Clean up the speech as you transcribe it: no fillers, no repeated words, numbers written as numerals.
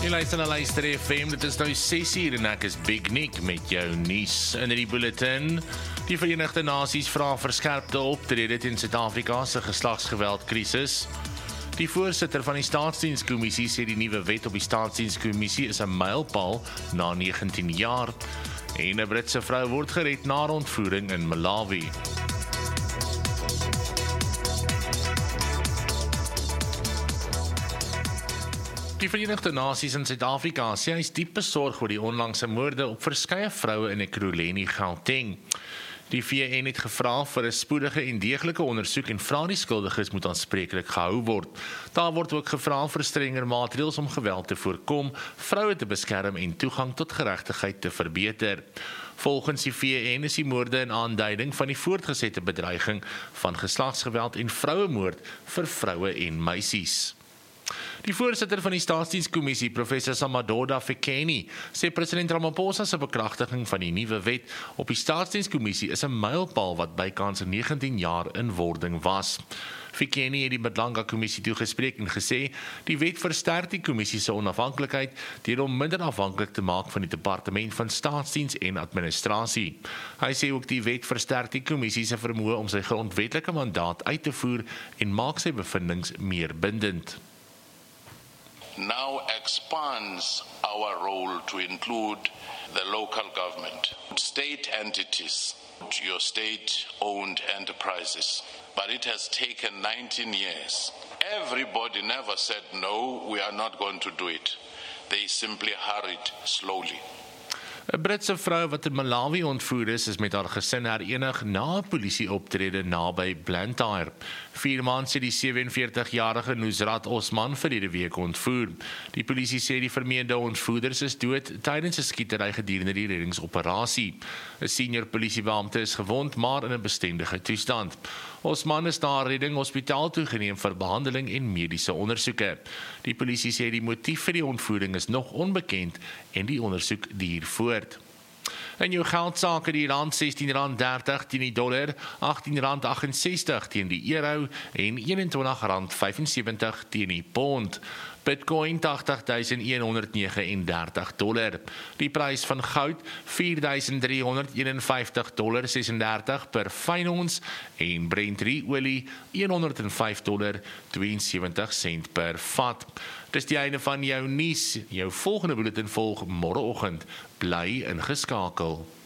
Jy luister na Luister FM, dit is nou 6:00 en ek is Big Nick met jou nuus in die bulletin. Die Verenigde Nasies vra verskerpte optrede teen Suid-Afrika se geslagsgeweldkrisis. Die voorsitter van die Staatsdienskommissie sê die nuwe wet op die Staatsdienskommissie is 'n mylpaal na 19 jaar. En 'n Britse vrou word gered na ontvoering in Malawi. Die Verenigde Nasies in Suid-Afrika sê hy is diep besorg oor die onlangse moorde op verskeie vroue in Ekurhuleni, Gauteng. Die VN het gevra vir 'n spoedige en deeglike ondersoek en vra die skuldiges moet aanspreeklik gehou word. Daar word ook gevra vir strenger maatreëls om geweld te voorkom, vroue te beskerm en toegang tot geregtigheid te verbeter. Volgens die VN is die moorde 'n aanduiding van die voortgesette bedreiging van geslagsgeweld en vrouemoord vir vroue en meisies. Die voorsitter van die Staatsdienskommissie, professor Samadoda Fikeni, sê president Ramaphosa se bekragtiging van die nuwe wet op die Staatsdienskommissie is 'n mylpaal wat bykans 19 jaar in wording was. Fikeni het die Madlanga-kommissie toegespreek en gesê, die wet versterk die kommissie se onafhanklikheid deur hom minder afhanklik te maak van die departement van staatsdiens en administrasie. Hy sê ook die wet versterk die kommissie se vermoë om sy grondwetlike mandaat uit te voer en maak sy bevindinge meer bindend. Now expands our role to include the local government, state entities, your state-owned enterprises. But it has taken 19 years. Everybody never said, no, we are not going to do it. They simply hurried slowly. 'n Britse vrou wat in Malawi ontvoer is met haar gesin herenig na 'n polisieoptrede naby Blantyre. 4 maande sê die 47-jarige Nusrat Osman verlede week ontvoer. Die polisie sê die vermeende ontvoerders is dood tydens 'n skietery gedurende die reddingsoperasie. 'n Senior polisiebeampte is gewond, maar in 'n bestendige toestand. Osman is na redding hospitaal toegeneem vir behandeling en mediese ondersoeke. Die polisie sê die motief vir die ontvoering is nog onbekend en die ondersoek duur voort. In jou geldsaake die rand R16.30 teen die dollar, R18.68 teen die euro en R21.75 teen die pond. Bitcoin $80,139. Die prys van goud $4,351.36 per fyn ons en Brent olie $105.72 per vat. Dis die einde van jou nuus. Jou volgende bulletin volg môreoggend. Bly ingeskakel.